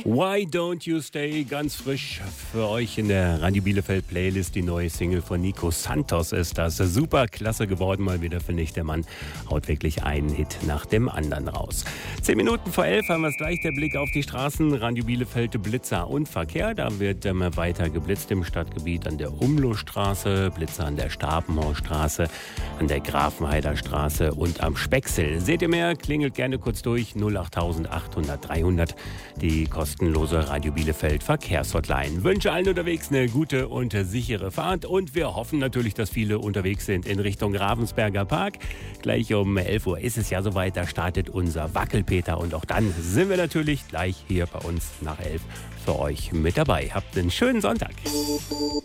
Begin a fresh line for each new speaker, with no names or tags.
Why Don't You Stay? Ganz frisch für euch in der Radio Bielefeld Playlist. Die neue Single von Nico Santos ist das. Super klasse geworden mal wieder, finde ich. Der Mann haut wirklich einen Hit nach dem anderen raus. 10 Minuten vor 11 haben wir es gleich. Der Blick auf die Straßen. Radio Bielefeld, Blitzer und Verkehr. Da wird weiter geblitzt im Stadtgebiet an der Umlohstraße, Blitzer an der Stapenhorststraße, an der Grafenheider Straße und am Specksel. Seht ihr mehr? Klingelt gerne kurz durch. 08800 300. Die kostenlose Radio Bielefeld Verkehrshotline. Wünsche allen unterwegs eine gute und sichere Fahrt und wir hoffen natürlich, dass viele unterwegs sind in Richtung Ravensberger Park. Gleich um 11 Uhr ist es ja soweit, da startet unser Wackelpeter und auch dann sind wir natürlich gleich hier bei uns nach 11 für euch mit dabei. Habt einen schönen Sonntag.